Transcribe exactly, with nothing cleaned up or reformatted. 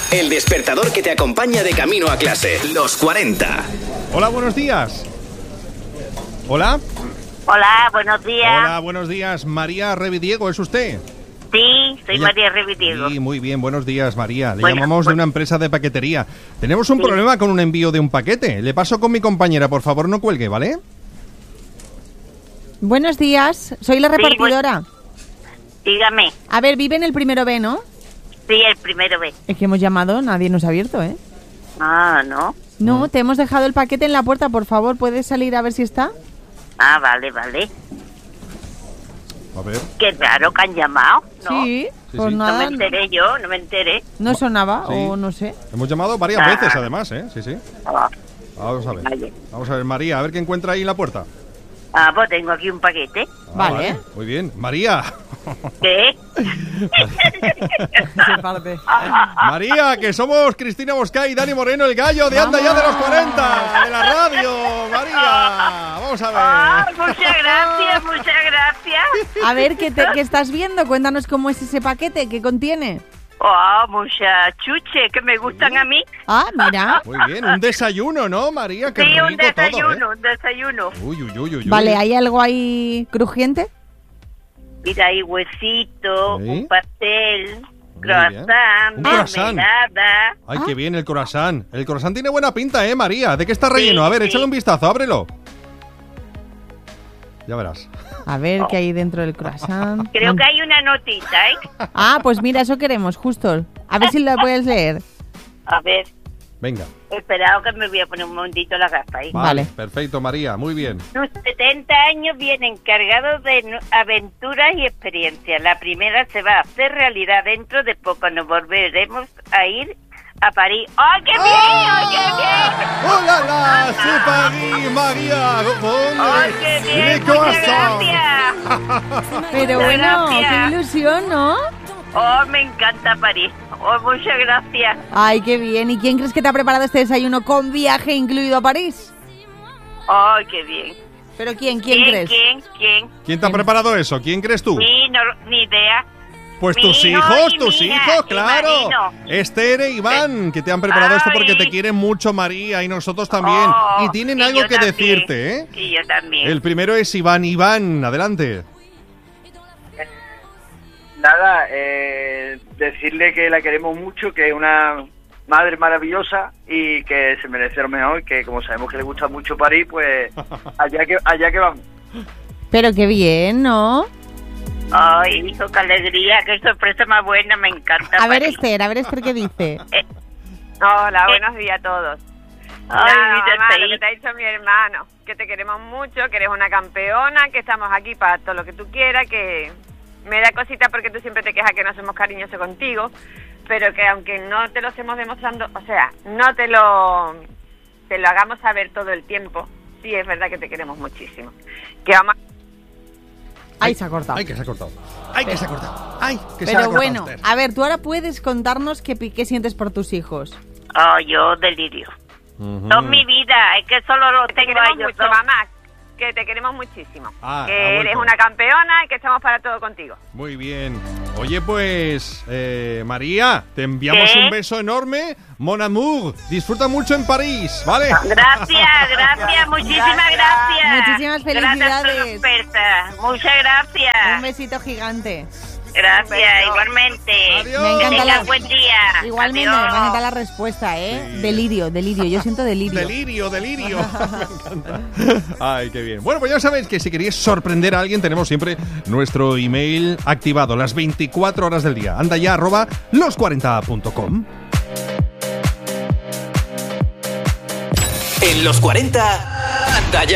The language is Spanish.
el despertador que te acompaña de camino a clase. Los cuarenta. Hola, buenos días. Hola. Hola, buenos días. Hola, buenos días. María Revidiego, ¿es usted? Sí, soy Ella... María Revidiego. Sí, muy bien, buenos días, María. Le bueno, llamamos bueno. de una empresa de paquetería. Tenemos un sí. problema con un envío de un paquete. Le paso con mi compañera, por favor, no cuelgue, ¿vale? Buenos días, soy la repartidora. Sí, bueno. Dígame. A ver, vive en el primero B, ¿no? Sí, el primero B. Es que hemos llamado, nadie nos ha abierto, ¿eh? Ah, ¿no? No, te hemos dejado el paquete en la puerta, por favor, ¿puedes salir a ver si está? Ah, vale, vale. A ver. Qué raro que han llamado, ¿no? Sí, Sí, pues sí. No nada, me enteré yo, no me enteré. no sonaba Sí. o no sé. Hemos llamado varias Ah. veces, además, ¿eh? Sí, sí. Ah, Vamos a ver. Vale. Vamos a ver, María, a ver qué encuentra ahí en la puerta. ah, pues tengo aquí un paquete. Ah, Vale. Muy bien. María. ¿Qué? Se parte. María, que somos Cristina Bosca y Dani Moreno, el gallo de Anda Ya de los cuarenta, de la radio. María, vamos a ver. Ah, muchas gracias, muchas gracias. A ver, ¿qué, te, ¿qué estás viendo? Cuéntanos cómo es ese paquete, ¿qué contiene? Oh, muchas chuches que me gustan a mí. Ah, mira. Muy bien, un desayuno, ¿no, María? Qué Sí, rico un desayuno, todo, ¿eh? un desayuno. Uy, uy, uy, uy. Vale, ¿hay algo ahí crujiente? Mira, hay huesito, Sí. un pastel, Muy croissant, bien. Un croissant. mermelada. Ay, Ah. qué bien el croissant. El croissant tiene buena pinta, ¿eh, María? ¿De qué está relleno? Sí, A ver, sí. échale un vistazo, ábrelo. Ya verás. A ver, ¿qué hay dentro del croissant? Creo que hay una notita, ¿eh? Ah, pues mira, eso queremos, justo. A ver si la puedes leer. A ver, Venga. esperado que me voy a poner un momentito la gafa, ¿eh? Vale. Perfecto, María, muy bien. Sus setenta años vienen cargados de nu- aventuras y experiencias. La primera se va a hacer realidad dentro de poco. Nos volveremos a ir a París. ¡Ay, qué bien! ¡Ay, qué bien! ¡Hola, la! ¡C'est Paris, María! ¡Ay, qué bien! ¡Le ¡Muchas croissant! gracias! Pero Muchas bueno, gracias. qué ilusión, ¿no? ¡Oh, me encanta París! ¡Oh, muchas gracias! Ay, qué bien. ¿Y quién crees que te ha preparado este desayuno con viaje incluido a París? ¡Ay, qué bien! ¿Pero quién? ¿Quién, crees? ¿Quién? ¿Quién? ¿Quién te ha preparado eso? ¿Quién crees tú? Ni, no, ni idea. Pues Mi tus hijo hijos, y tus mi hija, hijos, claro. imagino. Esther e Iván, que te han preparado esto porque Ay. te quieren mucho, María, y nosotros también. Oh, y tienen y algo yo que también. decirte, ¿eh? Y yo también. El primero es Iván. Iván, adelante. Nada, eh, decirle que la queremos mucho, que es una madre maravillosa y que se merece lo mejor, que como sabemos que le gusta mucho París, pues allá que allá que vamos. Pero qué bien, ¿no? Ay, hijo, qué alegría, qué sorpresa más buena, me encanta. A ver, París. Esther, a ver, Esther, ¿qué dice? Hola, Eh. buenos días a todos. Ay, Nada, mira, mamá, Esther. lo que te ha dicho mi hermano, que te queremos mucho, que eres una campeona, que estamos aquí para todo lo que tú quieras, que me da cosita porque tú siempre te quejas que no somos cariñosos contigo, pero que aunque no te lo estemos demostrando, o sea, no te lo te lo hagamos saber todo el tiempo, sí es verdad que te queremos muchísimo. Que vamos a... Ay, se ha cortado. Ay, que se ha cortado. Ay, que se ha cortado. Ay, que se ha Pero cortado. bueno, Esther. a ver, tú ahora puedes contarnos qué, pi- qué sientes por tus hijos. Oh, yo delirio. Ujú. Son mi vida, es que solo lo Te tengo a queremos ellos mucho, dos. mamá, que te queremos muchísimo, Ah, ha que eres vuelto. una campeona y que estamos para todo contigo. Muy bien. Oye, pues, eh, María, te enviamos ¿Qué? un beso enorme. Mon amour, disfruta mucho en París, ¿vale? Gracias, gracias, muchísimas gracias. Muchísimas Gracias felicidades. por la oferta. Muchas gracias. Un besito gigante. Gracias, Un beso. igualmente. Adiós. Me Que encanta tengas la- buen día. Igualmente, Adiós. me encanta la respuesta, ¿eh? Sí. Delirio, delirio, yo siento delirio. Delirio, delirio. Me encanta. Ay, qué bien. Bueno, pues ya sabéis que si queréis sorprender a alguien, tenemos siempre nuestro email activado las veinticuatro horas del día. Anda ya, arroba los cuarenta punto com. En los cuarenta, anda ya.